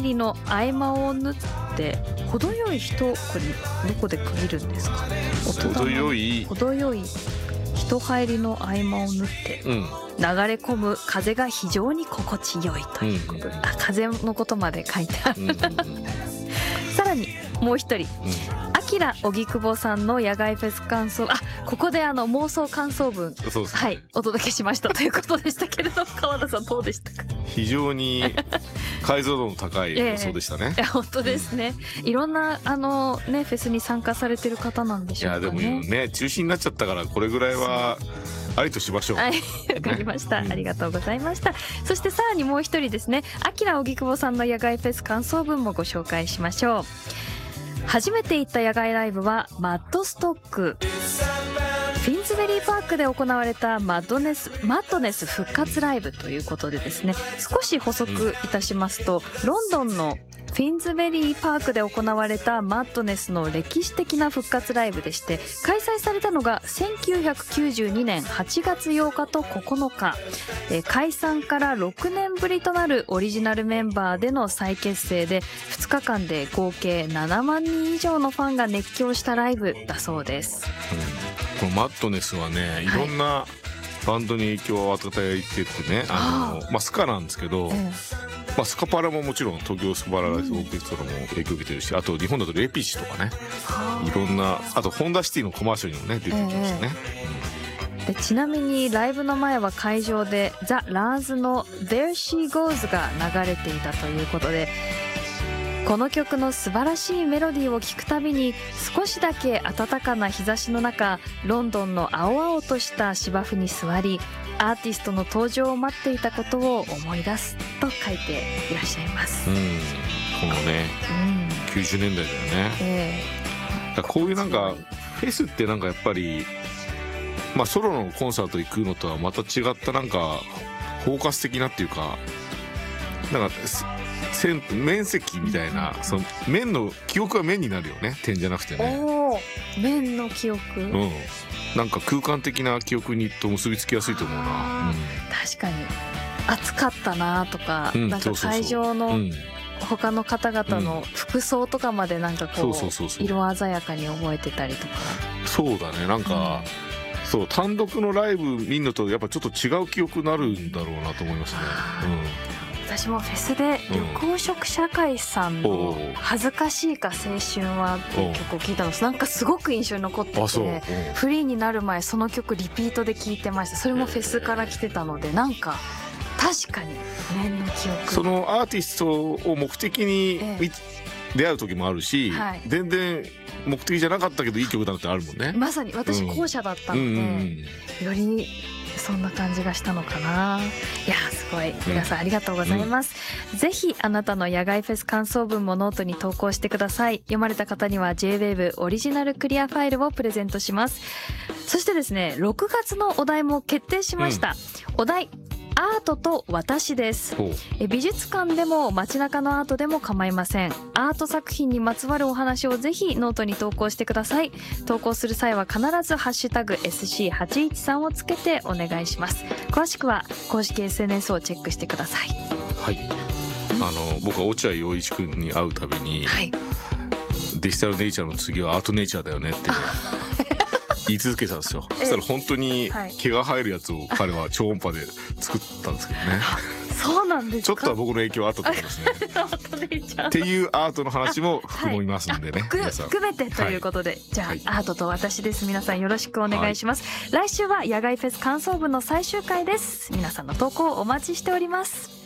入りの合間を縫って程よい人、これどこで区切るんですか？ 程よい人入りの合間を縫って、流れ込む風が非常に心地よいということで、風のことまで書いてある、さらにもう一人、アキラ荻窪さんの野外フェス感想、ここで妄想感想文、はい、お届けしましたということでしたけれど、川田さんどうでしたか？ 非常に解像度の高い予想でしたね。 いや本当ですね。いろんなフェスに参加されてる方なんでしょうかね。 いやでもね、中止になっちゃったからこれぐらいはありとしましょう。 はい、わかりました。ありがとうございました。そしてさらにもう一人ですね、アキラ荻窪さんの野外フェス感想文もご紹介しましょう。初めて行った野外ライブはマッドストック。フィンズベリーパークで行われたマッドネス復活ライブということでですね、少し補足いたしますと、ロンドンのフィンズベリーパークで行われたマッドネスの歴史的な復活ライブでして、開催されたのが1992年8月8日と9日、解散から6年ぶりとなるオリジナルメンバーでの再結成で、2日間で合計7万人以上のファンが熱狂したライブだそうです。 このマッドネスはね、いろんなバンドに影響を与えててね、スカなんですけど、スカパラももちろん東京スカパラライスオーケストラも影響を受けてるし、あと日本だとレピシとかね、いろんな、あとホンダシティのコマーシャルにもね出てきましたね。 でちなみにライブの前は会場でザ・ラーズの There She Goes が流れていたということで、この曲の素晴らしいメロディーを聴くたびに、少しだけ暖かな日差しの中、ロンドンの青々とした芝生に座り、アーティストの登場を待っていたことを思い出すと書いていらっしゃいます。 このね、90年代だよね。だこういうなんかフェスってなんかやっぱり、ソロのコンサート行くのとはまた違ったなんか包括的なっていうか、なんか面積みたいな、その面の記憶が面になるよね、点じゃなくてね。 面の記憶、 なんか空間的な記憶にと結びつきやすいと思うな。 確かに暑かったなとか、なんか会場の他の方々の服装とかまでなんかこう色鮮やかに覚えてたりとか。 そうだね、なんか、そう単独のライブ見るのとやっぱちょっと違う記憶になるんだろうなと思いますね。 私もフェスで緑黄色社会さんの「恥ずかしいか青春は」っていう曲を聴いたの、なんかすごく印象に残ってて、フリーになる前その曲リピートで聴いてました。それもフェスから来てたので、なんか確かに面の記憶、 そのアーティストを目的に出会う時もあるし、全然目的じゃなかったけどいい曲だってあるもんね。 まさに私後者だったので、よりそんな感じがしたのかな。いやすごい、皆さんありがとうございます。ぜひあなたの野外フェス感想文もノートに投稿してください。読まれた方には J-WAVE オリジナルクリアファイルをプレゼントします。そしてですね、6月のお題も決定しました。お題、アートと私です。美術館でも街中のアートでも構いません。アート作品にまつわるお話をぜひノートに投稿してください。投稿する際は必ずハッシュタグ SC813 をつけてお願いします。詳しくは公式 SNS をチェックしてください。 はい、僕は落合陽一君に会うたびに、デジタルネイチャーの次はアートネイチャーだよねって言い続けたんですよ。そしたら本当に毛が生えるやつを彼は超音波で作ったんですけどね。 そうなんですか。 ちょっとは僕の影響あったと思いますね。っていうアートの話も含みますんでね、 含めてということで、じゃあアートと私です。皆さんよろしくお願いします。来週は野外フェス感想文の最終回です。皆さんの投稿をお待ちしております。